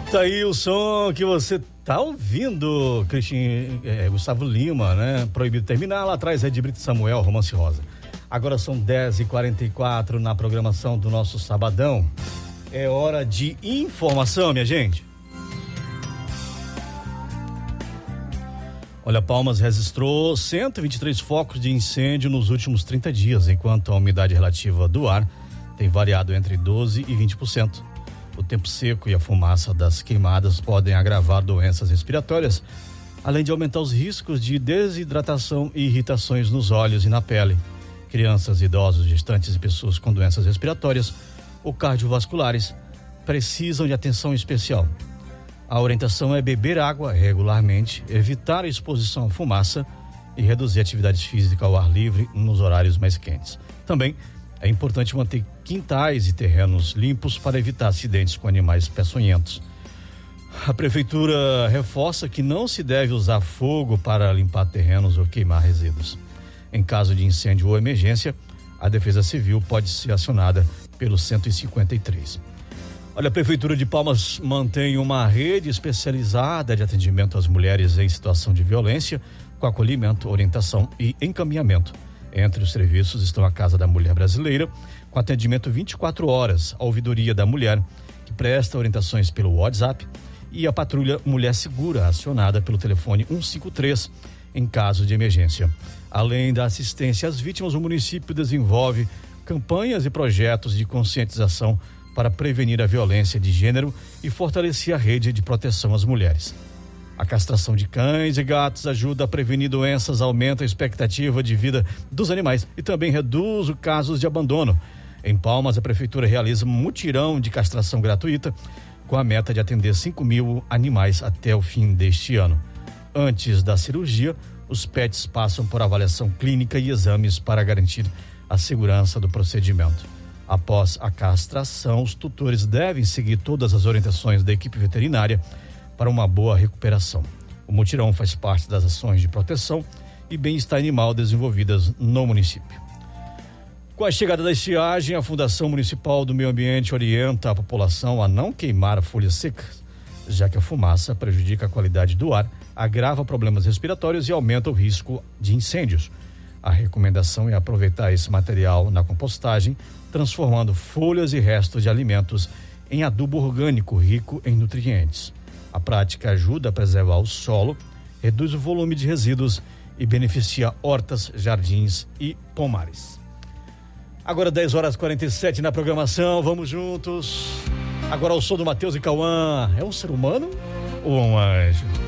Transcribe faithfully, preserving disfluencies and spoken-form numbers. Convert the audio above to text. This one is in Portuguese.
Tá aí o som que você tá ouvindo, Cristian, é, Gustavo Lima, né? Proibido Terminar, lá atrás é de Brito Samuel, Romance Rosa. Agora são dez e quarenta e quatro na programação do nosso Sabadão. É hora de informação, minha gente. Olha, Palmas registrou cento e vinte e três focos de incêndio nos últimos trinta dias, enquanto a umidade relativa do ar tem variado entre doze e vinte por cento. O tempo seco e a fumaça das queimadas podem agravar doenças respiratórias, além de aumentar os riscos de desidratação e irritações nos olhos e na pele. Crianças, idosos, gestantes e pessoas com doenças respiratórias ou cardiovasculares precisam de atenção especial. A orientação é beber água regularmente, evitar a exposição à fumaça e reduzir atividades físicas ao ar livre nos horários mais quentes. Também é importante manter quintais e terrenos limpos para evitar acidentes com animais peçonhentos. A prefeitura reforça que não se deve usar fogo para limpar terrenos ou queimar resíduos. Em caso de incêndio ou emergência, a Defesa Civil pode ser acionada pelo cento e cinquenta e três. Olha, a Prefeitura de Palmas mantém uma rede especializada de atendimento às mulheres em situação de violência, com acolhimento, orientação e encaminhamento. Entre os serviços estão a Casa da Mulher Brasileira, com atendimento vinte e quatro horas, a Ouvidoria da Mulher, que presta orientações pelo WhatsApp, e a Patrulha Mulher Segura, acionada pelo telefone cento e cinquenta e três, em caso de emergência. Além da assistência às vítimas, o município desenvolve campanhas e projetos de conscientização para prevenir a violência de gênero e fortalecer a rede de proteção às mulheres. A castração de cães e gatos ajuda a prevenir doenças, aumenta a expectativa de vida dos animais e também reduz os casos de abandono. Em Palmas, a Prefeitura realiza um mutirão de castração gratuita com a meta de atender cinco mil animais até o fim deste ano. Antes da cirurgia, os pets passam por avaliação clínica e exames para garantir a segurança do procedimento. Após a castração, os tutores devem seguir todas as orientações da equipe veterinária para uma boa recuperação. O mutirão faz parte das ações de proteção e bem-estar animal desenvolvidas no município. Com a chegada da estiagem, a Fundação Municipal do Meio Ambiente orienta a população a não queimar folhas secas, já que a fumaça prejudica a qualidade do ar, agrava problemas respiratórios e aumenta o risco de incêndios. A recomendação é aproveitar esse material na compostagem, transformando folhas e restos de alimentos em adubo orgânico rico em nutrientes. A prática ajuda a preservar o solo, reduz o volume de resíduos e beneficia hortas, jardins e pomares. Agora dez horas e quarenta e sete na programação, vamos juntos. Agora o som do Matheus e Cauã. É um ser humano ou um anjo?